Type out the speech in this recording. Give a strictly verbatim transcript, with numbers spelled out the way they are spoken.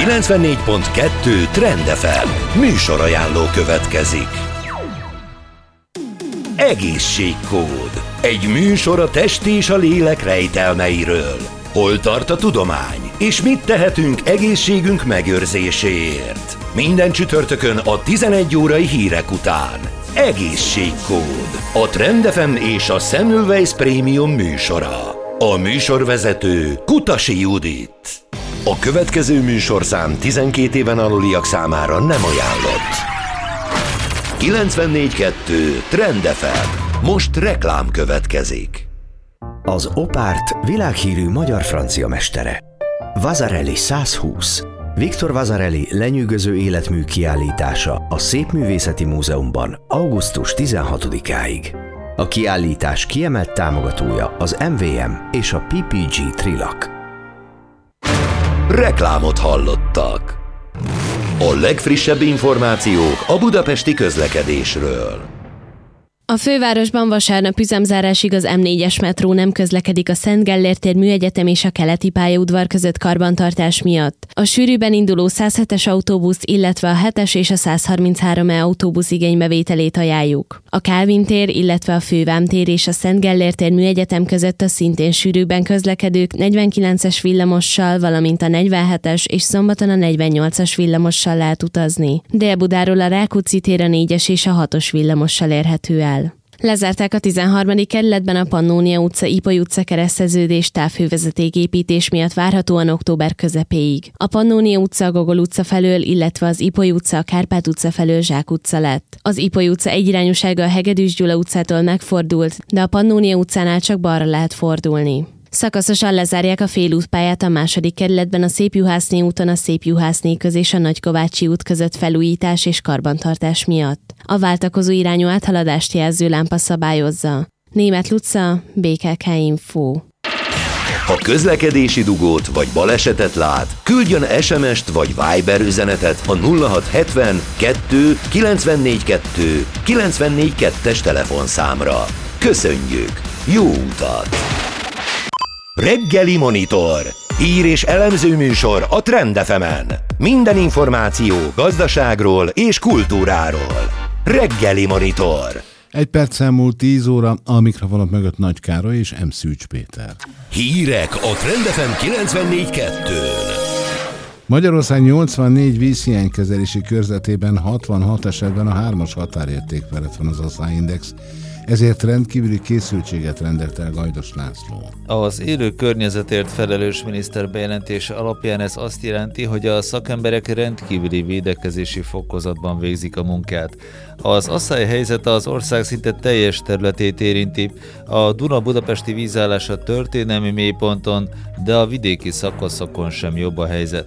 kilencvennégy pont kettő Trend ef em műsorajánló következik. Egészségkód. Egy műsor a test és a lélek rejtelmeiről. Hol tart a tudomány, és mit tehetünk egészségünk megőrzéséért? Minden csütörtökön a tizenegy órai hírek után. Egészségkód. A Trend ef em és a Semmelweis Premium műsora. A műsorvezető Kutasi Judit. A következő műsorszám tizenkét éven aluliak számára nem ajánlott. kilencvennégy kettő Trend ef em. Most reklám következik. Az Opárt világhírű magyar-francia mestere. Vasarely százhúsz. Viktor Vasarely lenyűgöző életmű kiállítása a Szépművészeti Múzeumban augusztus tizenhatodikáig. A kiállítás kiemelt támogatója az em vé em és a pé pé gé Trilak. Reklámot hallottak. A legfrissebb információk a budapesti közlekedésről. A fővárosban vasárnap üzemzárásig az em négyes metró nem közlekedik a Szent Gellért tér Műegyetem és a Keleti pályaudvar között karbantartás miatt. A sűrűben induló száz hetes autóbusz, illetve a hetes és a száz harminchárom E autóbusz igénybevételét ajánljuk. A Kálvin tér, illetve a Fővám tér és a Szent Gellért tér Műegyetem között a szintén sűrűben közlekedők negyvenkilences villamossal, valamint a negyvenhetes és szombaton a negyvennyolcas villamossal lehet utazni. Dél-Budáról a Rákóczi tér a négyes és a hatos villamossal érhető el. Lezárták a tizenharmadik kerületben a Pannónia utca Ipoly utca kereszteződés távhővezetéképítés miatt várhatóan október közepéig. A Pannónia utca a Gogol utca felől, illetve az Ipoly utca a Kárpát utca felől Zsák utca lett. Az Ipoly utca egyirányúsága a Hegedűs Gyula utcától megfordult, de a Pannónia utcánál csak balra lehet fordulni. Szakaszosan lezárják a félútpályát a második kerületben a Szépjuhászné úton a Szépjuhászné köz és a Nagykovácsi út között felújítás és karbantartás miatt. A váltakozó irányú áthaladást jelző lámpa szabályozza. Németh Luca, bé ká ká Info. Ha közlekedési dugót vagy balesetet lát, küldjön es em est vagy Viber üzenetet a nulla hat hetven kettő kilencvennégy kettő kilencvennégy kettes telefonszámra. Köszönjük! Jó utat! Reggeli Monitor. Hír és elemző műsor a Trend ef emen. Minden információ gazdaságról és kultúráról. Reggeli Monitor. Egy perccel múlt tíz óra, a mikrofonok mögött Nagy Károly és M. Szűcs Péter. Hírek a Trend ef em kilencvennégy kettőn. Magyarország nyolcvannégy vízhiánykezelési körzetében hatvanhat esetben a hármas határérték felett van az asszályindex, ezért rendkívüli készültséget rendelt el Gajdos László. Az élő környezetért felelős miniszter bejelentése alapján ez azt jelenti, hogy a szakemberek rendkívüli védekezési fokozatban végzik a munkát. Az asszály helyzete az ország szinte teljes területét érinti, a Duna-budapesti vízállása történelmi mélyponton, de a vidéki szakaszokon sem jobb a helyzet.